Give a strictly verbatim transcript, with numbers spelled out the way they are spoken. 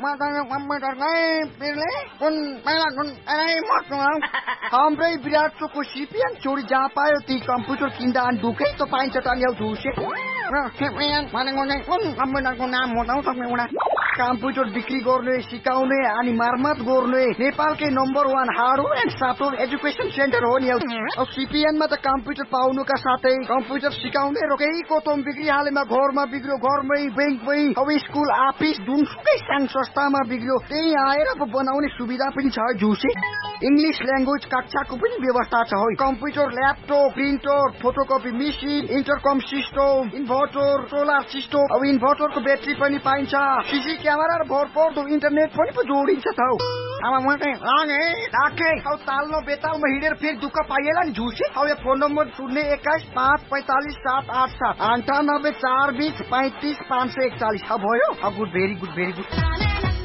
मसँग कम्प्युटरकै पिरले कुन पहिला कुन एरै मस्नु हाम्रै विराटको सिपिएन चोरी जहाँ पायो ती कम्प्युटर किन्दा अनि ढुकै त पाइन्छ त नि झुसे सिपिएन भनेको चाहिँ कुन कम्प्युटरको नाम हो त तपाईँ एउटा कम्प्युटर बिक्री गर्ने सिकाउने अनि मर्मत गर्ने नेपालकै number one hardware and software education centre हो नि अब सिपिएनमा त कम्प्युटर पाउनुका साथै कम्प्युटर सिकाउने रोकेको तम बिक्री हालेमा घरमा बिग्रियो घरमै बैंकमै अब स्कुल अफिस जुनसुकै साङ संस्थामा बिग्रियो त्यही आएर बनाउने सुविधा पनि छ झुसे इंग्लिश ल्याङ्ग्वेज कक्षाको पनि व्यवस्था छ है computer laptop printer photocopy machine इन्टरकम system inverter solar system अब इन्भर्टरको ब्याट्री पनि पाइन्छ सीसी क्यामेरा र भरपर्दो इन्टरनेट पनि पो जोडिन्छ त अब म चाहिँ लागे राखे अब ताल्नो बेतालमा हिँडेर फेरि दुःख पाइएला नि झुसे अब यो फोन नम्बर शून्य एक्काइस पाँच पैँतालिस सात आठ सात अन्ठानब्बे चार बिस पैँतिस पाँच सय एकचालिस अब भयो अब good very good very good